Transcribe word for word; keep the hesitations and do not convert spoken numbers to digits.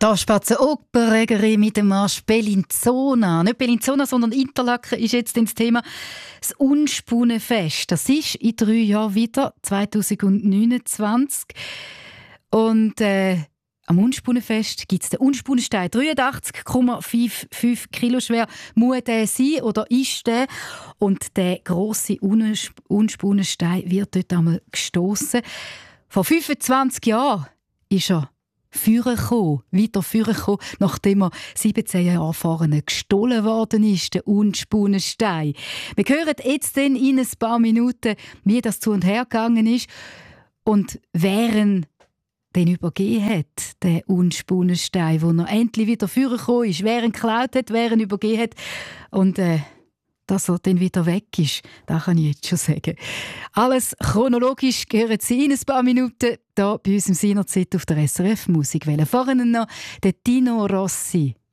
Da spatze Operregeri mit dem Marsch Bellinzona. Nicht Bellinzona, sondern Interlaken ist jetzt das Thema. Das Unspunnenfest. Das ist in drei Jahren wieder, zwanzig neunundzwanzig. Und äh, am Unspunnenfest gibt es den Unspunnenstein. dreiundachtzig Komma fünf Kilo schwer muss der sein oder ist der. Und der grosse Unspunnenstein wird dort einmal gestossen. Vor fünfundzwanzig Jahren ist er Führer gekommen, weiter Führer gekommen, nachdem er siebzehn Jahre vorne gestohlen worden ist, der Unspunnenstein. Wir hören jetzt in ein paar Minuten, wie das zu und her gegangen ist und wer ihn den übergeben hat, den Unspunnenstein, wo er endlich wieder Führer gekommen ist, wer ihn geklaut hat, wer ihn übergeben hat und äh, dass er dann wieder weg ist, das kann ich jetzt schon sagen. Alles chronologisch gehören Sie in ein paar Minuten hier bei uns im Seinerzeit auf der S R F Musikwelle. Vorhin noch der Tino Rossi.